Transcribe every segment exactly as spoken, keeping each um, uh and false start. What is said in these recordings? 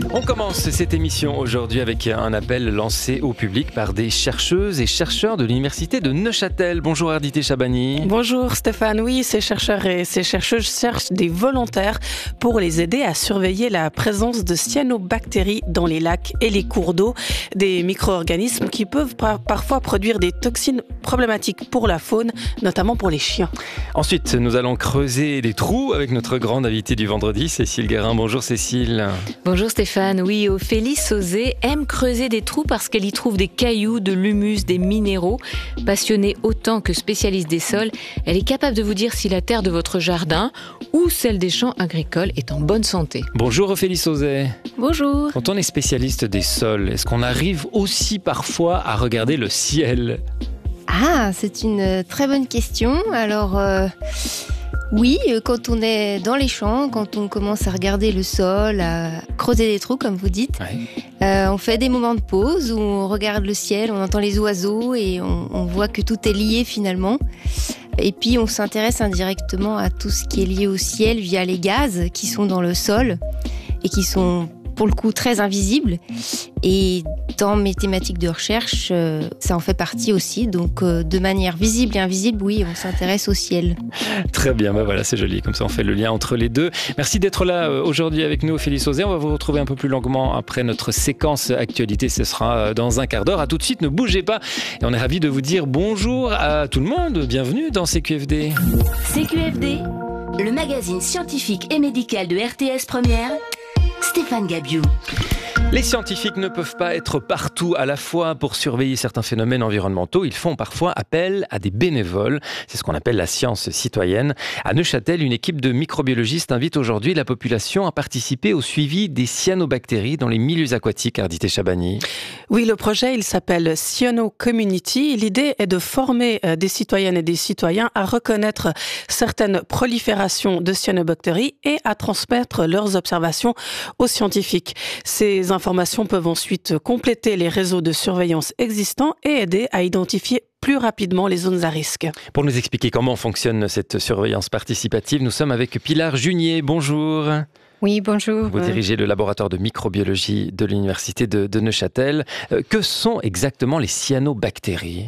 On commence cette émission aujourd'hui avec un appel lancé au public par des chercheuses et chercheurs de l'université de Neuchâtel. Bonjour Ardité Chabani. Bonjour Stéphane, oui, ces chercheurs et ces chercheuses cherchent des volontaires pour les aider à surveiller la présence de cyanobactéries dans les lacs et les cours d'eau, des micro-organismes qui peuvent par- parfois produire des toxines problématiques pour la faune, notamment pour les chiens. Ensuite, nous allons creuser des trous avec notre grande invitée du vendredi, Cécile Guérin. Bonjour Cécile. Bonjour Stéphane. Oui, Ophélie Sauzet aime creuser des trous parce qu'elle y trouve des cailloux, de l'humus, des minéraux. Passionnée autant que spécialiste des sols, elle est capable de vous dire si la terre de votre jardin ou celle des champs agricoles est en bonne santé. Bonjour Ophélie Sauzet. Bonjour. Quand on est spécialiste des sols, est-ce qu'on arrive aussi parfois à regarder le ciel ? Ah, c'est une très bonne question. Alors, euh, oui, quand on est dans les champs, quand on commence à regarder le sol, à creuser des trous, comme vous dites, Ouais. euh, on fait des moments de pause où on regarde le ciel, on entend les oiseaux et on, on voit que tout est lié finalement. Et puis, on s'intéresse indirectement à tout ce qui est lié au ciel via les gaz qui sont dans le sol et qui sont pour le coup très invisibles. Et dans mes thématiques de recherche, euh, ça en fait partie aussi. Donc euh, de manière visible et invisible, oui, on s'intéresse au ciel. Très bien, bah voilà, c'est joli. Comme ça, on fait le lien entre les deux. Merci d'être là euh, aujourd'hui avec nous, Ophélie Sauzet. On va vous retrouver un peu plus longuement après notre séquence actualité. Ce sera euh, dans un quart d'heure. À tout de suite, ne bougez pas. Et on est ravis de vous dire bonjour à tout le monde. Bienvenue dans C Q F D. C Q F D, le magazine scientifique et médical de R T S Première, Stéphane Gabiou. Les scientifiques ne peuvent pas être partout à la fois pour surveiller certains phénomènes environnementaux. Ils font parfois appel à des bénévoles. C'est ce qu'on appelle la science citoyenne. À Neuchâtel, une équipe de microbiologistes invite aujourd'hui la population à participer au suivi des cyanobactéries dans les milieux aquatiques. Ardité Chabani. Oui, le projet, il s'appelle Cyano Community. L'idée est de former des citoyennes et des citoyens à reconnaître certaines proliférations de cyanobactéries et à transmettre leurs observations aux scientifiques. Ces informations peuvent ensuite compléter les réseaux de surveillance existants et aider à identifier plus rapidement les zones à risque. Pour nous expliquer comment fonctionne cette surveillance participative, nous sommes avec Pilar Junier. Bonjour. Oui, bonjour. Vous dirigez le laboratoire de microbiologie de l'université de, de Neuchâtel. Euh, que sont exactement les cyanobactéries ?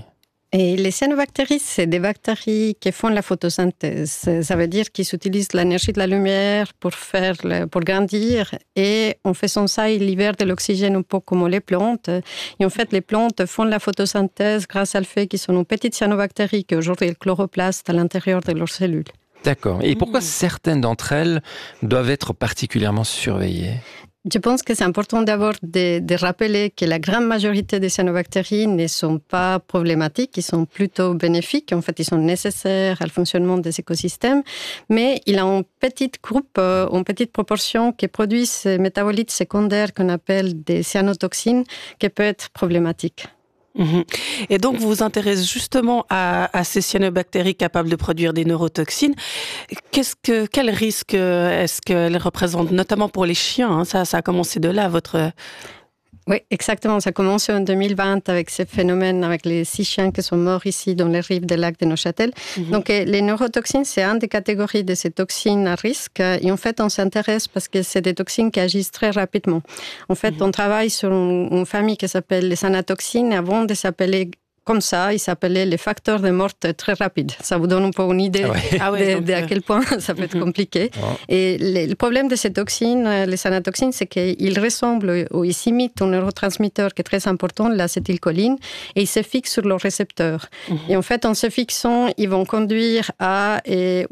Et les cyanobactéries, c'est des bactéries qui font la photosynthèse. Ça veut dire qu'ils utilisent l'énergie de la lumière pour faire, le, pour grandir. Et en faisant ça, ils libèrent de l'oxygène un peu comme les plantes. Et en fait, les plantes font la photosynthèse grâce au fait qu'ils sont une petite cyanobactérie qui aujourd'hui est le chloroplaste à l'intérieur de leurs cellules. D'accord. Et pourquoi certaines d'entre elles doivent être particulièrement surveillées ? Je pense que c'est important d'abord de, de rappeler que la grande majorité des cyanobactéries ne sont pas problématiques, ils sont plutôt bénéfiques. En fait, ils sont nécessaires au fonctionnement des écosystèmes, mais il y a une petite groupe, une petite proportion qui produisent ces métabolites secondaires qu'on appelle des cyanotoxines, qui peut être problématique. Mmh. Et donc, vous vous intéressez justement à, à ces cyanobactéries capables de produire des neurotoxines. Qu'est-ce que, quel risque est-ce qu'elles représentent, notamment pour les chiens, hein, ça, ça a commencé de là, votre... Oui, exactement. Ça a commencé en deux mille vingt avec ce phénomène, avec les six chiens qui sont morts ici dans les rives des lacs de Neuchâtel. Mm-hmm. Donc, les neurotoxines, c'est une des catégories de ces toxines à risque. Et en fait, on s'intéresse parce que c'est des toxines qui agissent très rapidement. En fait, mm-hmm. on travaille sur une, une famille qui s'appelle les anatoxines. Avant de s'appeler comme ça, il s'appelait les facteurs de mort très rapides. Ça vous donne un peu une idée ah ouais. de, donc, de à quel point ça peut être compliqué. Ouais. Et le, le problème de ces toxines, les anatoxines, c'est qu'ils ressemblent ou ils imitent un neurotransmetteur qui est très important, l'acétylcholine, et ils se fixent sur leurs récepteurs. Mm-hmm. Et en fait, en se fixant, ils vont conduire à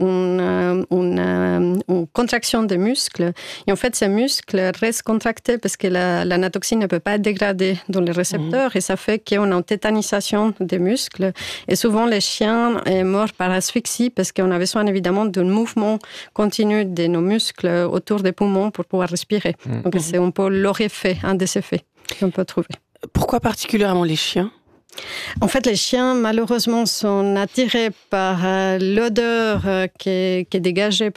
une, une, une contraction des muscles. Et en fait, ces muscles restent contractés parce que la, l'anatoxine ne peut pas être dégradée dans les récepteurs, mm-hmm. et ça fait qu'on a une tétanisation des muscles. Et souvent, les chiens sont morts par asphyxie parce qu'on a besoin évidemment d'un mouvement continu de nos muscles autour des poumons pour pouvoir respirer. Mmh. Donc, c'est un peu leur effet, un des effets qu'on peut trouver. Pourquoi particulièrement les chiens ? En fait, les chiens, malheureusement, sont attirés par l'odeur qui est, qui est dégagée